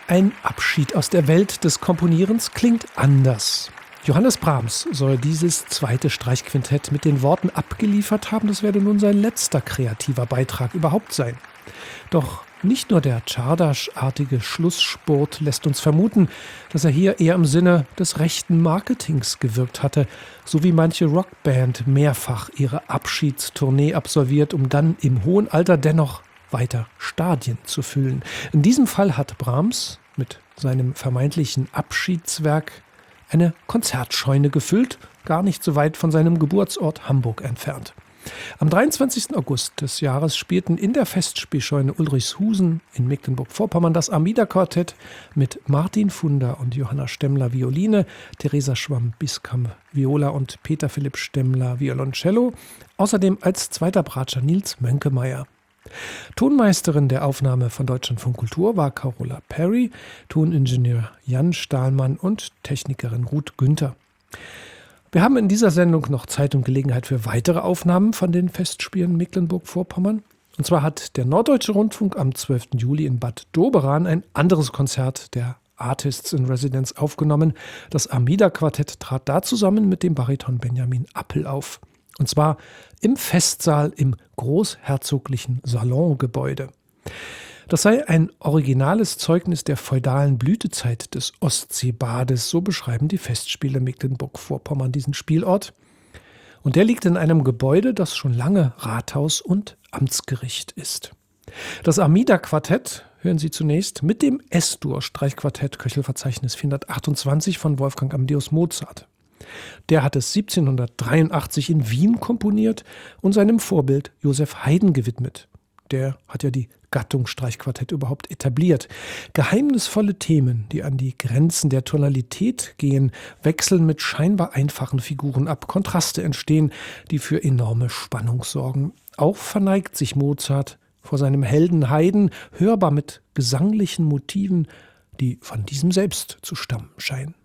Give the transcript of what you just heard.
Ein Abschied aus der Welt des Komponierens klingt anders. Johannes Brahms soll dieses zweite Streichquintett mit den Worten abgeliefert haben, das werde nun sein letzter kreativer Beitrag überhaupt sein. Doch nicht nur der Czardas-artige Schlussspurt lässt uns vermuten, dass er hier eher im Sinne des rechten Marketings gewirkt hatte, so wie manche Rockband mehrfach ihre Abschiedstournee absolviert, um dann im hohen Alter dennoch weiter Stadien zu füllen. In diesem Fall hat Brahms mit seinem vermeintlichen Abschiedswerk eine Konzertscheune gefüllt, gar nicht so weit von seinem Geburtsort Hamburg entfernt. Am 23. August des Jahres spielten in der Festspielscheune Ulrichshusen in Mecklenburg-Vorpommern das Armida-Quartett mit Martin Funder und Johanna Stemmler Violine, Theresa Schwamm-Biskamp Viola und Peter Philipp Stemmler Violoncello, außerdem als zweiter Bratscher Nils Mönkemeyer. Tonmeisterin der Aufnahme von Deutschlandfunk Kultur war Carola Perry, Toningenieur Jan Stahlmann und Technikerin Ruth Günther. Wir haben in dieser Sendung noch Zeit und Gelegenheit für weitere Aufnahmen von den Festspielen Mecklenburg-Vorpommern. Und zwar hat der Norddeutsche Rundfunk am 12. Juli in Bad Doberan ein anderes Konzert der Artists in Residence aufgenommen. Das Armida-Quartett trat da zusammen mit dem Bariton Benjamin Appel auf. Und zwar im Festsaal im Großherzoglichen Salongebäude. Das sei ein originales Zeugnis der feudalen Blütezeit des Ostseebades, so beschreiben die Festspiele Mecklenburg-Vorpommern diesen Spielort. Und der liegt in einem Gebäude, das schon lange Rathaus und Amtsgericht ist. Das Armida-Quartett hören Sie zunächst mit dem S-Dur-Streichquartett Köchelverzeichnis 428 von Wolfgang Amadeus Mozart. Der hat es 1783 in Wien komponiert und seinem Vorbild Joseph Haydn gewidmet. Der hat ja die Gattung Streichquartett überhaupt etabliert. Geheimnisvolle Themen, die an die Grenzen der Tonalität gehen, wechseln mit scheinbar einfachen Figuren ab. Kontraste entstehen, die für enorme Spannung sorgen. Auch verneigt sich Mozart vor seinem Helden Haydn, hörbar mit gesanglichen Motiven, die von diesem selbst zu stammen scheinen.